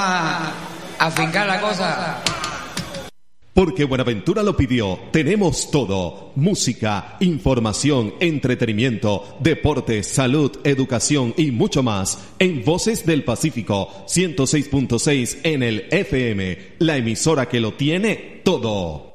a fincar la cosa. Porque Buenaventura lo pidió, tenemos todo: música, información, entretenimiento, deportes, salud, educación y mucho más en Voces del Pacífico 106.6 en el FM, la emisora que lo tiene todo.